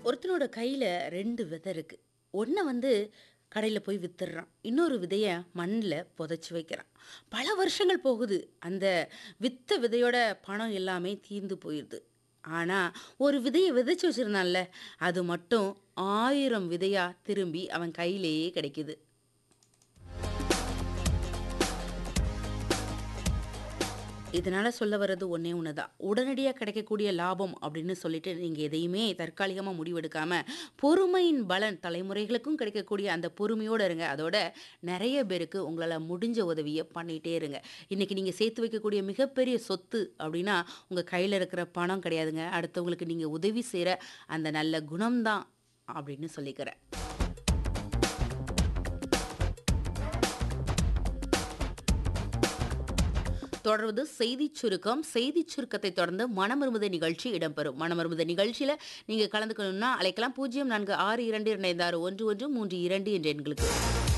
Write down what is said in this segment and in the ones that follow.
ஒருத்தனோட கையில 2 விதை இருக்கு. ஒண்ண வந்து கடையில போய் வித்துடுறான். இன்னொரு விதைய மண்ல புதைச்சு வைக்கிறான். பல வருஷங்கள் போகுது. அந்த வித்த விதையோட பணம் எல்லாமே தீர்ந்து போயிருது. ஆனா, ஒரு விதைய விதைச்சு வச்சிருந்தான்ல, அது மட்டும் 1000 விதையா திரும்பி அவன் கையிலேயே கிடைக்குது. இதனால சொல்ல வர்றது ஒண்ணே ஒண்ணுதான். உடனடியா கிடைக்கக்கூடிய லாபம் அப்படின்னு சொல்லிட்டு நீங்க எதையுமே தற்காலிகமா முடிவெடுக்காம, பொறுமையின் பலன் தலைமுறைகளுக்கும் கிடைக்கக்கூடிய அந்த பொறுமையோட இருங்க. அதோட நெறைய பேருக்கு உங்களால முடிஞ்ச உதவிய பண்ணிட்டே இருங்க. இன்னைக்கு நீங்க சேர்த்து வைக்கக்கூடிய மிகப்பெரிய சொத்து அப்படின்னா, உங்க கையில இருக்கிற பணம் கிடையாதுங்க. அடுத்தவங்களுக்கு நீங்க உதவி செய்ற அந்த நல்ல குணம் தான் அப்படின்னு சொல்லிக்கிறேன். தொடர்வது செய்திச் சுருக்கம். செய்திச் சுருக்கத்தை தொடர்ந்து மனமருமுதை நிகழ்ச்சி இடம்பெறும். மனமருமுதை நிகழ்ச்சியில நீங்க கலந்துக்கணும்னா அழைக்கலாம் 0462256113 என்ற எண்களுக்கு.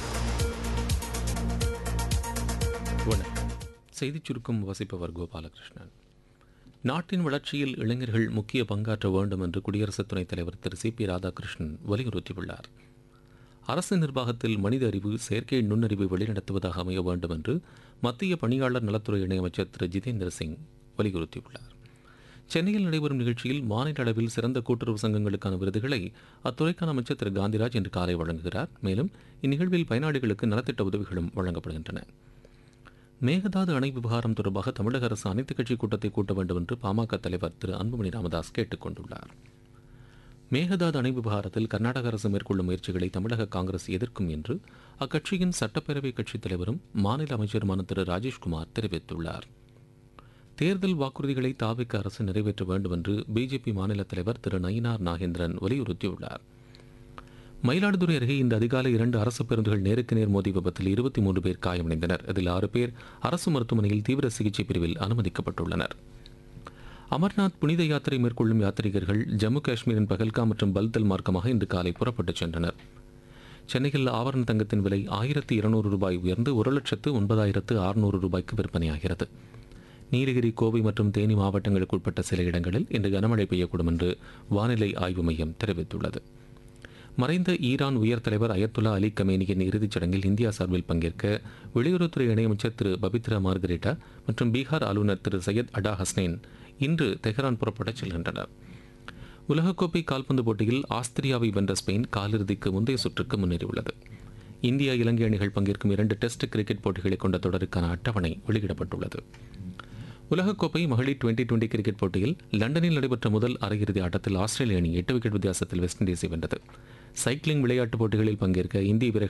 வணக்கம். செய்திச் சுருக்கம் வாசிப்பவர் கோபாலகிருஷ்ணன். நாட்டின் வளர்ச்சியில் இளைஞர்கள் முக்கிய பங்காற்ற வேண்டும் என்று குடியரசு துணைத் தலைவர் திரு சி பி ராதாகிருஷ்ணன் வலியுறுத்தியுள்ளார். அரசு நிர்வாகத்தில் மனித அறிவு செயற்கை நுண்ணறிவை வழிநடத்துவதாக அமைய வேண்டும் என்று மத்திய பணியாளர் நலத்துறை இணையமைச்சர் திரு ஜிதேந்திர சிங் வலியுறுத்தியுள்ளார். சென்னையில் நடைபெறும் நிகழ்ச்சியில் மாநில அளவில் சிறந்த கூட்டுறவு சங்கங்களுக்கான விருதுகளை அத்துறைக்கான அமைச்சர் திரு காந்திராஜ் இன்று காலை வழங்குகிறார். மேலும் இந்நிகழ்வில் பயனாளிகளுக்கு நலத்திட்ட உதவிகளும் வழங்கப்படுகின்றன. மேகதாது அணை விவகாரம் தொடர்பாக தமிழக அரசு அனைத்துக் கட்சி கூட்டத்தை கூட்ட வேண்டும் என்று பாமக தலைவர் திரு அன்புமணி ராமதாஸ் கேட்டுக் கொண்டுள்ளார். மேகதாது அணை விவகாரத்தில் கர்நாடக அரசு மேற்கொள்ளும் முயற்சிகளை தமிழக காங்கிரஸ் எதிர்க்கும் என்று அக்கட்சியின் சட்டப்பேரவை கட்சித் தலைவரும் மாநில அமைச்சருமான திரு ராஜேஷ்குமார் தெரிவித்துள்ளார். தேர்தல் வாக்குறுதிகளை தாவிக அரசு நிறைவேற்ற வேண்டும் என்று பிஜேபி மாநில தலைவர் திரு நயினார் நாகேந்திரன் வலியுறுத்தியுள்ளார். மயிலாடுதுறை அருகே இந்த அதிகாலை 2 அரசு பேருந்துகள் நேருக்கு நேர் மோதி விபத்தில் 23 பேர் காயமடைந்தனர். இதில் 6 பேர் அரசு மருத்துவமனையில் தீவிர சிகிச்சை பிரிவில் அனுமதிக்கப்பட்டுள்ளனர். அமர்நாத் புனித யாத்திரை மேற்கொள்ளும் யாத்ரீகர்கள் ஜம்மு காஷ்மீரின் பகல்காம் மற்றும் பல்தல் மார்க்கமாக இன்று காலை புறப்பட்டுச் சென்றனர். சென்னையில் ஆபரண தங்கத்தின் விலை 1200 ரூபாய் உயர்ந்து 1,09,600 ரூபாய்க்கு விற்பனையாகிறது. நீலகிரி, கோவை மற்றும் தேனி மாவட்டங்களுக்கு உட்பட்ட சில இடங்களில் இன்று கனமழை பெய்யக்கூடும் என்று வானிலை ஆய்வு மையம் தெரிவித்துள்ளது. மறைந்த ஈரான் உயர் தலைவர் அயத்துல்லா அலி கமேனியின் இறுதிச் சடங்கில் இந்தியா சார்பில் பங்கேற்க வெளியுறவுத்துறை இணையமைச்சர் திரு பபித்ரா மார்கரேட்டா மற்றும் பீகார் ஆளுநர் திரு சையத் அடா ஹஸ்னைன் இன்று தெஹ்ரான் புறப்படச் செல்கின்றனர். உலகக்கோப்பை கால்பந்து போட்டியில் ஆஸ்திரியாவை வென்ற ஸ்பெயின் காலிறுதிக்கு முந்தைய சுற்றுக்கு முன்னேறியுள்ளது. இந்தியா இலங்கை அணிகள் பங்கேற்கும் 2 டெஸ்ட் கிரிக்கெட் போட்டிகளை கொண்ட தொடருக்கான அட்டவணை வெளியிடப்பட்டுள்ளது. உலகக்கோப்பை மகளிர் 2020 கிரிக்கெட் போட்டியில் லண்டனில் நடைபெற்ற முதல் அரையிறுதி ஆட்டத்தில் ஆஸ்திரேலிய அணி 8 விக்கெட் வித்தியாசத்தில் வெஸ்ட் இண்டீஸை வென்றது. சைக்கிளிங் விளையாட்டுப் போட்டிகளில் பங்கேற்க இந்திய வீரர்கள்